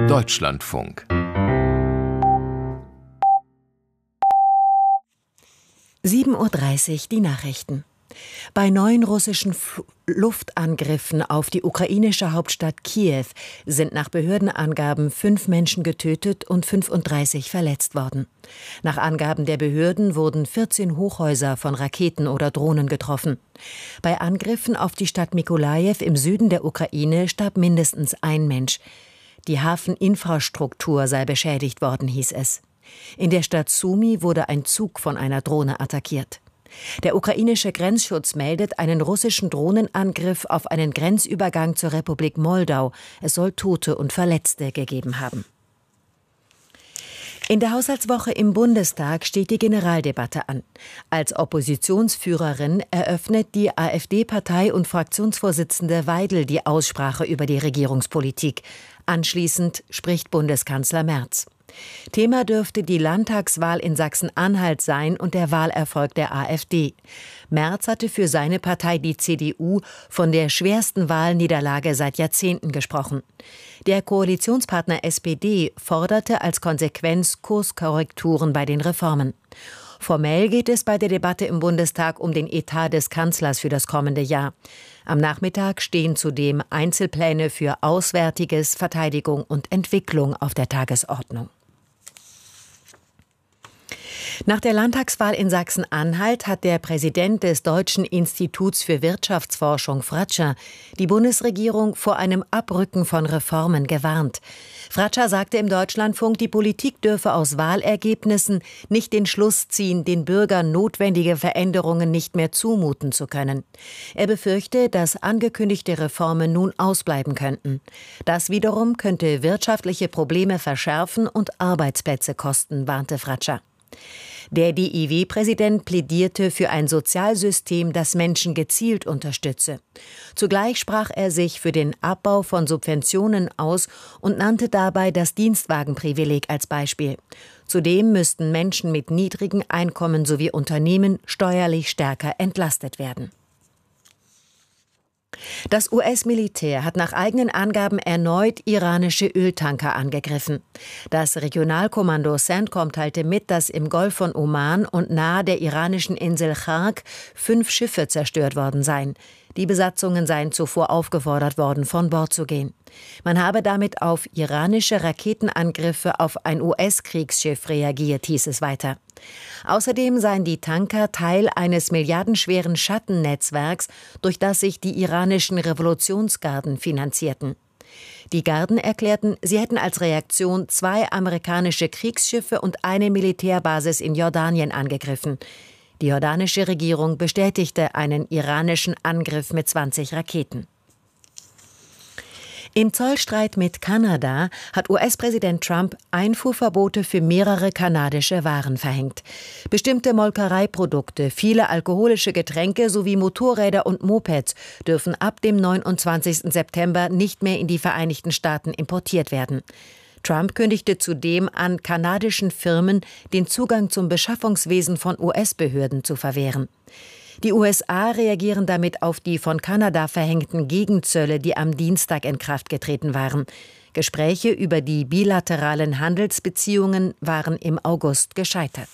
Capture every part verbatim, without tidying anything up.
Deutschlandfunk. sieben Uhr dreißig, die Nachrichten. Bei neuen russischen F- Luftangriffen auf die ukrainische Hauptstadt Kiew sind nach Behördenangaben fünf Menschen getötet und fünfunddreißig verletzt worden. Nach Angaben der Behörden wurden vierzehn Hochhäuser von Raketen oder Drohnen getroffen. Bei Angriffen auf die Stadt Mykolajiw im Süden der Ukraine starb mindestens ein Mensch. Die Hafeninfrastruktur sei beschädigt worden, hieß es. In der Stadt Sumy wurde ein Zug von einer Drohne attackiert. Der ukrainische Grenzschutz meldet einen russischen Drohnenangriff auf einen Grenzübergang zur Republik Moldau. Es soll Tote und Verletzte gegeben haben. In der Haushaltswoche im Bundestag steht die Generaldebatte an. Als Oppositionsführerin eröffnet die AfD-Partei- und Fraktionsvorsitzende Weidel die Aussprache über die Regierungspolitik. Anschließend spricht Bundeskanzler Merz. Thema dürfte die Landtagswahl in Sachsen-Anhalt sein und der Wahlerfolg der AfD. Merz hatte für seine Partei, die C D U, von der schwersten Wahlniederlage seit Jahrzehnten gesprochen. Der Koalitionspartner S P D forderte als Konsequenz Kurskorrekturen bei den Reformen. Formell geht es bei der Debatte im Bundestag um den Etat des Kanzlers für das kommende Jahr. Am Nachmittag stehen zudem Einzelpläne für Auswärtiges, Verteidigung und Entwicklung auf der Tagesordnung. Nach der Landtagswahl in Sachsen-Anhalt hat der Präsident des Deutschen Instituts für Wirtschaftsforschung, Fratscher, die Bundesregierung vor einem Abrücken von Reformen gewarnt. Fratscher sagte im Deutschlandfunk, die Politik dürfe aus Wahlergebnissen nicht den Schluss ziehen, den Bürgern notwendige Veränderungen nicht mehr zumuten zu können. Er befürchte, dass angekündigte Reformen nun ausbleiben könnten. Das wiederum könnte wirtschaftliche Probleme verschärfen und Arbeitsplätze kosten, warnte Fratscher. Der D I W-Präsident plädierte für ein Sozialsystem, das Menschen gezielt unterstütze. Zugleich sprach er sich für den Abbau von Subventionen aus und nannte dabei das Dienstwagenprivileg als Beispiel. Zudem müssten Menschen mit niedrigen Einkommen sowie Unternehmen steuerlich stärker entlastet werden. Das U S-Militär hat nach eigenen Angaben erneut iranische Öltanker angegriffen. Das Regionalkommando CENTCOM teilte mit, dass im Golf von Oman und nahe der iranischen Insel Chark fünf Schiffe zerstört worden seien. Die Besatzungen seien zuvor aufgefordert worden, von Bord zu gehen. Man habe damit auf iranische Raketenangriffe auf ein U S-Kriegsschiff reagiert, hieß es weiter. Außerdem seien die Tanker Teil eines milliardenschweren Schattennetzwerks, durch das sich die iranischen Revolutionsgarden finanzierten. Die Garden erklärten, sie hätten als Reaktion zwei amerikanische Kriegsschiffe und eine Militärbasis in Jordanien angegriffen. Die jordanische Regierung bestätigte einen iranischen Angriff mit zwanzig Raketen. Im Zollstreit mit Kanada hat U S-Präsident Trump Einfuhrverbote für mehrere kanadische Waren verhängt. Bestimmte Molkereiprodukte, viele alkoholische Getränke sowie Motorräder und Mopeds dürfen ab dem neunundzwanzigsten September nicht mehr in die Vereinigten Staaten importiert werden. Trump kündigte zudem an, kanadischen Firmen den Zugang zum Beschaffungswesen von U S-Behörden zu verwehren. Die U S A reagieren damit auf die von Kanada verhängten Gegenzölle, die am Dienstag in Kraft getreten waren. Gespräche über die bilateralen Handelsbeziehungen waren im August gescheitert.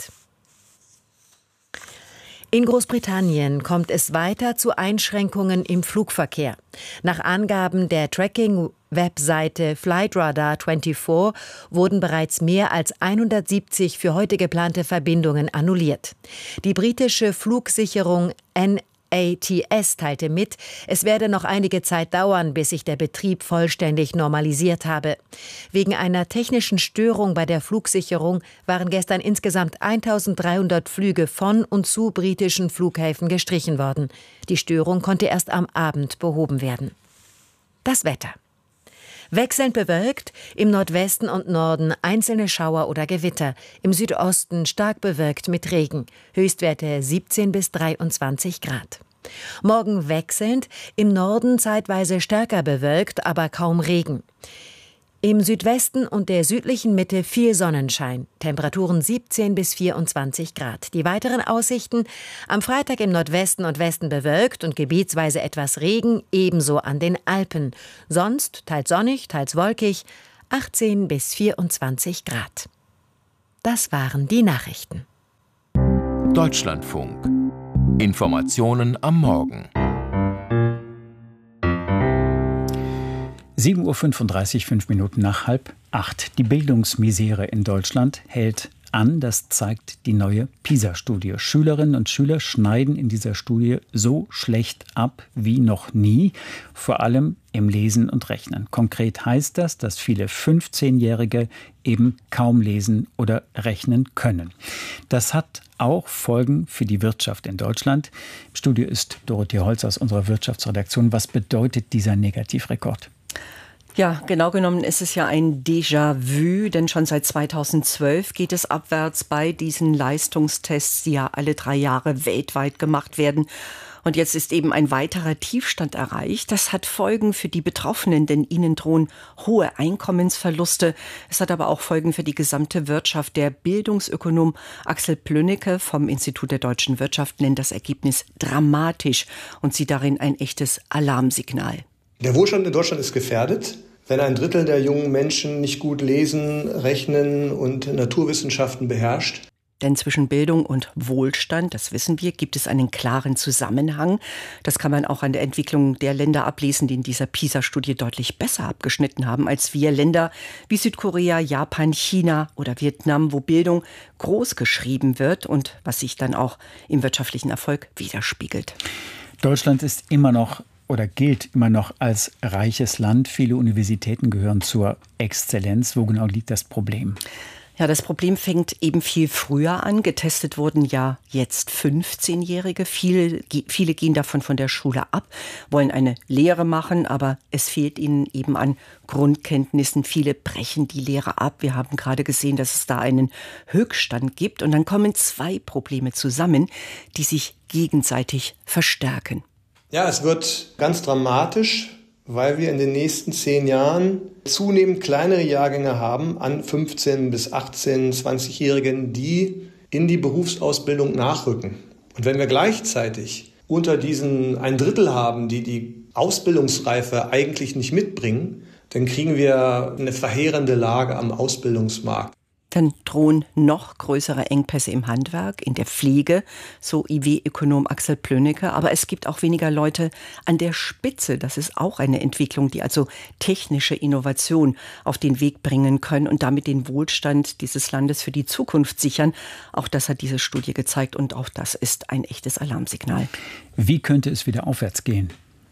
In Großbritannien kommt es weiter zu Einschränkungen im Flugverkehr. Nach Angaben der Tracking-Webseite Flightradar vierundzwanzig wurden bereits mehr als hundertsiebzig für heute geplante Verbindungen annulliert. Die britische Flugsicherung N A T S teilte mit, es werde noch einige Zeit dauern, bis sich der Betrieb vollständig normalisiert habe. Wegen einer technischen Störung bei der Flugsicherung waren gestern insgesamt eintausenddreihundert Flüge von und zu britischen Flughäfen gestrichen worden. Die Störung konnte erst am Abend behoben werden. Das Wetter. Wechselnd bewölkt, im Nordwesten und Norden einzelne Schauer oder Gewitter, im Südosten stark bewölkt mit Regen, Höchstwerte siebzehn bis dreiundzwanzig Grad. Morgen wechselnd, im Norden zeitweise stärker bewölkt, aber kaum Regen. Im Südwesten und der südlichen Mitte viel Sonnenschein, Temperaturen siebzehn bis vierundzwanzig Grad. Die weiteren Aussichten: am Freitag im Nordwesten und Westen bewölkt und gebietsweise etwas Regen, ebenso an den Alpen. Sonst teils sonnig, teils wolkig. achtzehn bis vierundzwanzig Grad. Das waren die Nachrichten. Deutschlandfunk. Informationen am Morgen. sieben Uhr fünfunddreißig, fünf Minuten nach halb acht. Die Bildungsmisere in Deutschland hält an. Das zeigt die neue PISA-Studie. Schülerinnen und Schüler schneiden in dieser Studie so schlecht ab wie noch nie, vor allem im Lesen und Rechnen. Konkret heißt das, dass viele fünfzehnjährige eben kaum lesen oder rechnen können. Das hat auch Folgen für die Wirtschaft in Deutschland. Im Studio ist Dorothee Holz aus unserer Wirtschaftsredaktion. Was bedeutet dieser Negativrekord? Ja, genau genommen ist es ja ein Déjà-vu, denn schon seit zweitausendzwölf geht es abwärts bei diesen Leistungstests, die ja alle drei Jahre weltweit gemacht werden. Und jetzt ist eben ein weiterer Tiefstand erreicht. Das hat Folgen für die Betroffenen, denn ihnen drohen hohe Einkommensverluste. Es hat aber auch Folgen für die gesamte Wirtschaft. Der Bildungsökonom Axel Plünnecke vom Institut der deutschen Wirtschaft nennt das Ergebnis dramatisch und sieht darin ein echtes Alarmsignal. Der Wohlstand in Deutschland ist gefährdet, wenn ein Drittel der jungen Menschen nicht gut lesen, rechnen und Naturwissenschaften beherrscht. Denn zwischen Bildung und Wohlstand, das wissen wir, gibt es einen klaren Zusammenhang. Das kann man auch an der Entwicklung der Länder ablesen, die in dieser PISA-Studie deutlich besser abgeschnitten haben als wir. Länder wie Südkorea, Japan, China oder Vietnam, wo Bildung groß geschrieben wird und was sich dann auch im wirtschaftlichen Erfolg widerspiegelt. Deutschland ist immer noch oder gilt immer noch als reiches Land. Viele Universitäten gehören zur Exzellenz. Wo genau liegt das Problem? Ja, das Problem fängt eben viel früher an. Getestet wurden ja jetzt fünfzehnjährige. Viele, viele gehen davon von der Schule ab, wollen eine Lehre machen, aber es fehlt ihnen eben an Grundkenntnissen. Viele brechen die Lehre ab. Wir haben gerade gesehen, dass es da einen Höchststand gibt. Und dann kommen zwei Probleme zusammen, die sich gegenseitig verstärken. Ja, es wird ganz dramatisch, weil wir in den nächsten zehn Jahren zunehmend kleinere Jahrgänge haben an fünfzehn- bis achtzehn-, zwanzigjährigen, die in die Berufsausbildung nachrücken. Und wenn wir gleichzeitig unter diesen ein Drittel haben, die die Ausbildungsreife eigentlich nicht mitbringen, dann kriegen wir eine verheerende Lage am Ausbildungsmarkt. Dann drohen noch größere Engpässe im Handwerk, in der Pflege, so I W-Ökonom Axel Plünnecke. Aber es gibt auch weniger Leute an der Spitze. Das ist auch eine Entwicklung, die also technische Innovation auf den Weg bringen können und damit den Wohlstand dieses Landes für die Zukunft sichern. Auch das hat diese Studie gezeigt und auch das ist ein echtes Alarmsignal. Wie könnte es wieder aufwärts gehen?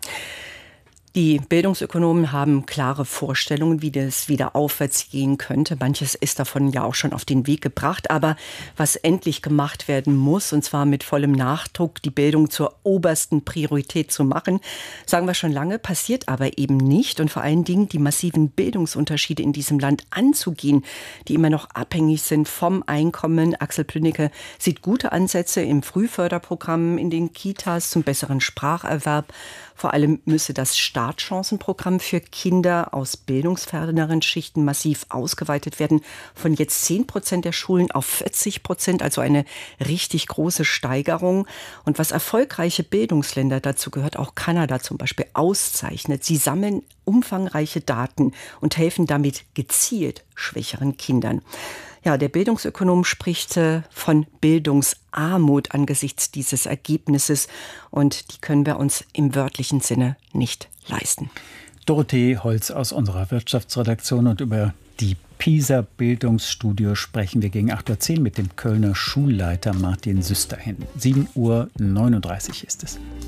Die Bildungsökonomen haben klare Vorstellungen, wie das wieder aufwärts gehen könnte. Manches ist davon ja auch schon auf den Weg gebracht. Aber was endlich gemacht werden muss, und zwar mit vollem Nachdruck, die Bildung zur obersten Priorität zu machen, sagen wir schon lange, passiert aber eben nicht. Und vor allen Dingen die massiven Bildungsunterschiede in diesem Land anzugehen, die immer noch abhängig sind vom Einkommen. Axel Plünnecke sieht gute Ansätze im Frühförderprogramm, in den Kitas zum besseren Spracherwerb. Vor allem müsse das Startchancenprogramm für Kinder aus bildungsferneren Schichten massiv ausgeweitet werden. Von jetzt zehn Prozent der Schulen auf vierzig Prozent, also eine richtig große Steigerung. Und was erfolgreiche Bildungsländer, dazu gehört auch Kanada zum Beispiel, auszeichnet, sie sammeln umfangreiche Daten und helfen damit gezielt schwächeren Kindern. Ja, der Bildungsökonom spricht äh, von Bildungsarmut angesichts dieses Ergebnisses und die können wir uns im wörtlichen Sinne nicht leisten. Dorothee Holz aus unserer Wirtschaftsredaktion und über die PISA-Bildungsstudie sprechen wir gegen acht Uhr zehn mit dem Kölner Schulleiter Martin Süsterhin. sieben Uhr neununddreißig ist es.